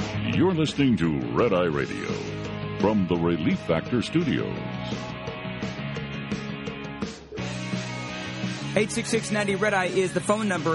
You're listening to Red Eye Radio from the Relief Factor Studios. 866-90-RED-EYE is the phone number,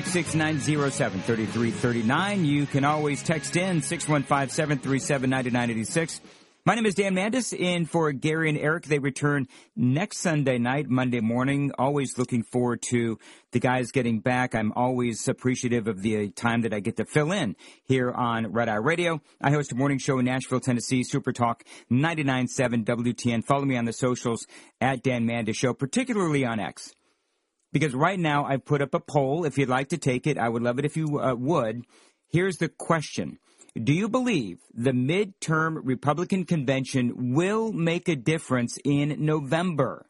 866-907-3339. You can always text in, 615-737-9986. My name is Dan Mandis, in for Gary and Eric. They return next Sunday night, Monday morning. Always looking forward to the guys getting back. I'm always appreciative of the time that I get to fill in here on Red Eye Radio. I host a morning show in Nashville, Tennessee, Super Talk 99.7 WTN. Follow me on the socials at Dan Mandis Show, particularly on X. Because right now I've put up a poll. If you'd like to take it, I would love it if you would. Here's the question. Do you believe the midterm Republican convention will make a difference in November?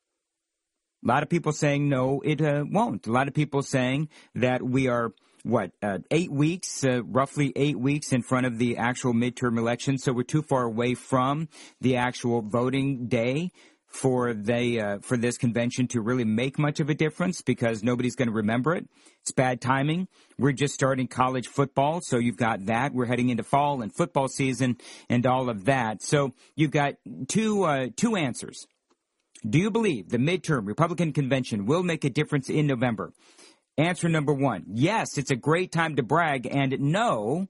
A lot of people saying no, it won't. A lot of people saying that we are, 8 weeks, roughly 8 weeks in front of the actual midterm election, so we're too far away from the actual voting day for this convention to really make much of a difference because nobody's going to remember it. It's bad timing. We're just starting college football, so you've got that. We're heading into fall and football season and all of that. So you've got two answers. Do you believe the midterm Republican convention will make a difference in November? Answer number one, yes, it's a great time to brag, and no,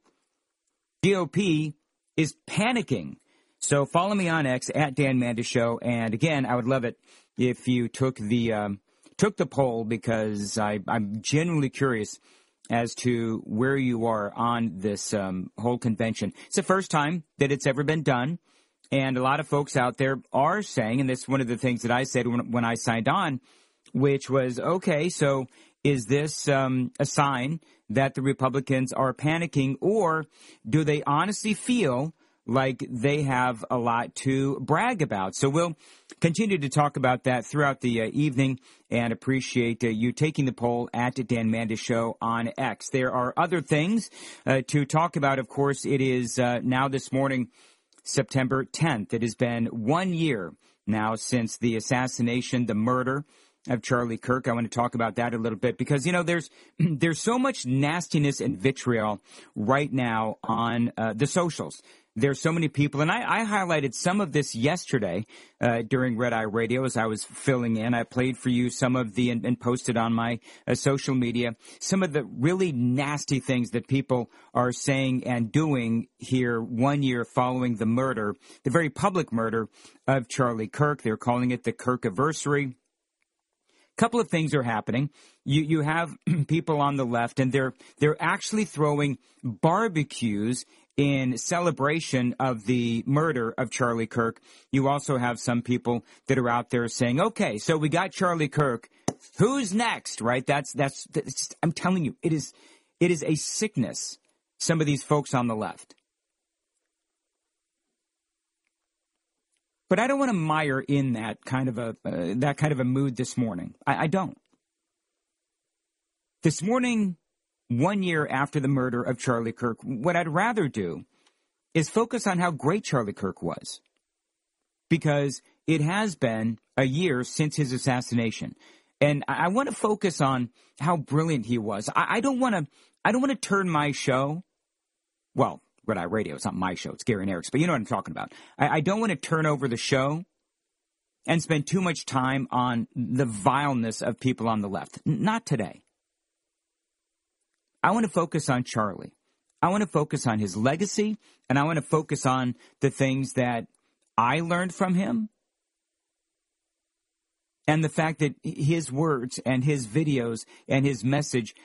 GOP is panicking. So follow me on X at Dan Mandis Show, and again, I would love it if you took the poll because I'm genuinely curious as to where you are on this whole convention. It's the first time that it's ever been done, and a lot of folks out there are saying, and this is one of the things that I said when I signed on, which was, okay, so is this a sign that the Republicans are panicking, or do they honestly feel like they have a lot to brag about? So we'll continue to talk about that throughout the evening and appreciate you taking the poll at Dan Mandis Show on X. There are other things to talk about. Of course, it is now this morning, September 10th. It has been 1 year now since the assassination, the murder of Charlie Kirk. I want to talk about that a little bit because, you know, there's so much nastiness and vitriol right now on the socials. There's so many people, and I highlighted some of this yesterday during Red Eye Radio as I was filling in. I played for you some of the, and posted on my social media, some of the really nasty things that people are saying and doing here 1 year following the murder, the very public murder of Charlie Kirk. They're calling it the Kirk-iversary. Couple of things are happening. You have people on the left, and they're actually throwing barbecues in celebration of the murder of Charlie Kirk. You also have some people that are out there saying, okay, so we got Charlie Kirk. Who's next, right? That's I'm telling you, it is a sickness, some of these folks on the left. But I don't want to mire in that kind of a mood this morning. I don't. This morning, 1 year after the murder of Charlie Kirk, what I'd rather do is focus on how great Charlie Kirk was. Because it has been a year since his assassination. And I want to focus on how brilliant he was. I don't want to turn my show, well, Red Eye Radio, it's not my show, it's Gary and Eric's, but you know what I'm talking about. I don't want to turn over the show and spend too much time on the vileness of people on the left. Not today. I want to focus on Charlie. I want to focus on his legacy, and I want to focus on the things that I learned from him and the fact that his words and his videos and his message